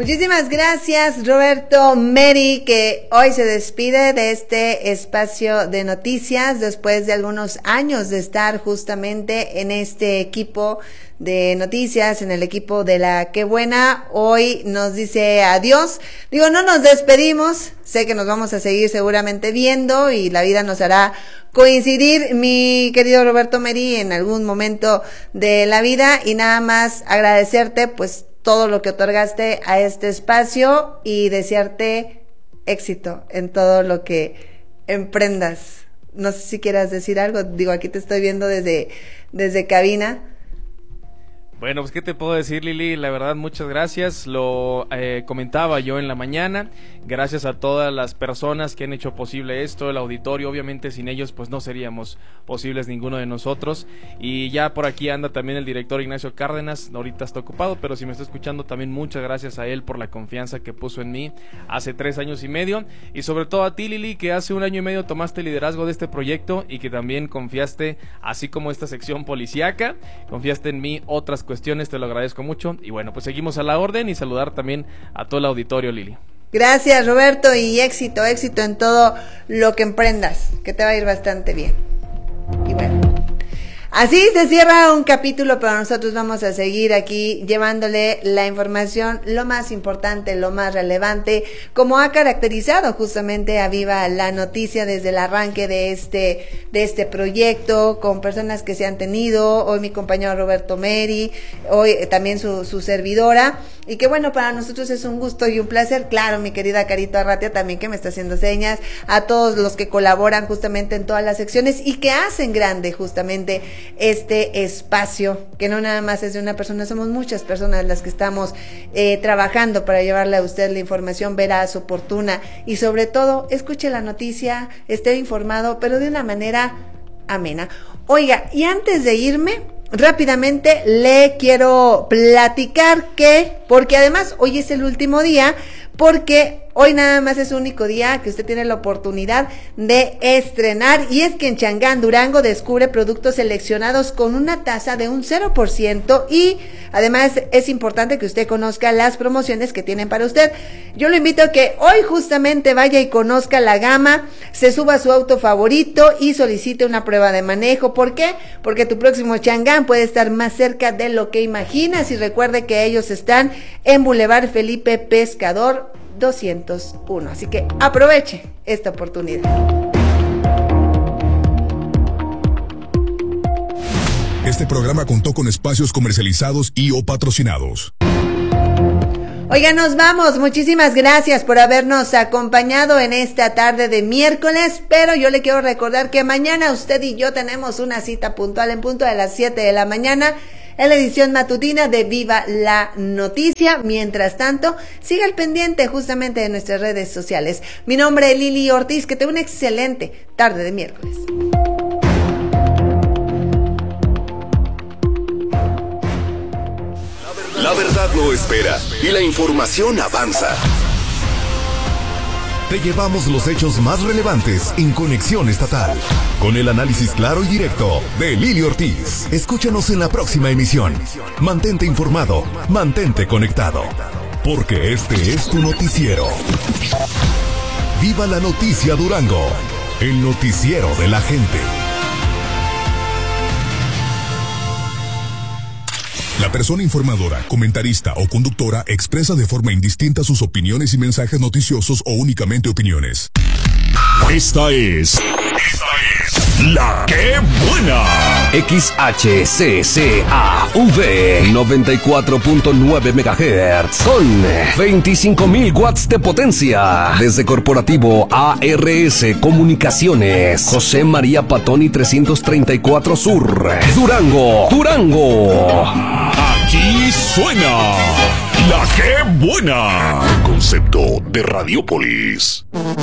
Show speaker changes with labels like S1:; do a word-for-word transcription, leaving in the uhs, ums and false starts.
S1: Muchísimas gracias, Roberto Meri, que hoy se despide de este espacio de noticias después de algunos años de estar justamente en este equipo de noticias, en el equipo de La Qué Buena. Hoy nos dice adiós. Digo, no nos despedimos, sé que nos vamos a seguir seguramente viendo y la vida nos hará coincidir, mi querido Roberto Meri, en algún momento de la vida, y nada más agradecerte pues todo lo que otorgaste a este espacio y desearte éxito en todo lo que emprendas. No sé si quieras decir algo, digo, aquí te estoy viendo desde, desde cabina.
S2: Bueno, pues qué te puedo decir, Lili, la verdad muchas gracias, lo eh, comentaba yo en la mañana, gracias a todas las personas que han hecho posible esto, el auditorio, obviamente sin ellos pues no seríamos posibles ninguno de nosotros, y ya por aquí anda también el director Ignacio Cárdenas, ahorita está ocupado, pero si me está escuchando también muchas gracias a él por la confianza que puso en mí hace tres años y medio, y sobre todo a ti, Lili, que hace un año y medio tomaste el liderazgo de este proyecto y que también confiaste, así como esta sección policíaca, confiaste en mí otras cuestiones, te lo agradezco mucho, y bueno, pues seguimos a la orden y saludar también a todo el auditorio, Lili.
S1: Gracias, Roberto, y éxito, éxito en todo lo que emprendas, que te va a ir bastante bien. Y bueno, así se cierra un capítulo, pero nosotros vamos a seguir aquí llevándole la información, lo más importante, lo más relevante, como ha caracterizado justamente a Viva la Noticia desde el arranque de este, de este proyecto, con personas que se han tenido, hoy mi compañero Roberto Meri, hoy también su, su servidora, y que bueno, para nosotros es un gusto y un placer, claro, mi querida Carito Arratia también, que me está haciendo señas, a todos los que colaboran justamente en todas las secciones y que hacen grande justamente este espacio, que no nada más es de una persona, somos muchas personas las que estamos eh, trabajando para llevarle a usted la información veraz, oportuna, y sobre todo, escuche la noticia, esté informado, pero de una manera amena. Oiga, y antes de irme, rápidamente le quiero platicar que, porque además hoy es el último día, porque hoy nada más es el único día que usted tiene la oportunidad de estrenar, y es que en Changán, Durango, descubre productos seleccionados con una tasa de un cero por ciento, y además es importante que usted conozca las promociones que tienen para usted. Yo lo invito a que hoy justamente vaya y conozca la gama, se suba a su auto favorito y solicite una prueba de manejo. ¿Por qué? Porque tu próximo Changán puede estar más cerca de lo que imaginas, y recuerde que ellos están en Boulevard Felipe Pescador doscientos uno, así que aproveche esta oportunidad.
S3: Este programa contó con espacios comercializados y o patrocinados.
S1: Oiga, nos vamos, muchísimas gracias por habernos acompañado en esta tarde de miércoles, pero yo le quiero recordar que mañana usted y yo tenemos una cita puntual en punto de las siete de la mañana, en la edición matutina de Viva la Noticia. Mientras tanto, siga al pendiente justamente de nuestras redes sociales. Mi nombre es Lili Ortiz, que tenga una excelente tarde de miércoles.
S3: La verdad no espera y la información avanza. Te llevamos los hechos más relevantes en Conexión Estatal, con el análisis claro y directo de Lili Ortiz. Escúchanos en la próxima emisión. Mantente informado, mantente conectado, porque este es tu noticiero. Viva la Noticia Durango, el noticiero de la gente. La persona informadora, comentarista o conductora expresa de forma indistinta sus opiniones y mensajes noticiosos o únicamente opiniones. Esta es... Esta es... La Qué Buena.
S4: X H C C A V noventa y cuatro punto nueve megahertz con veinticinco mil watts de potencia. Desde Corporativo A R S Comunicaciones, José María Patoni trescientos treinta y cuatro Sur, Durango, Durango.
S3: Aquí suena La Qué Buena, concepto de Radiopolis.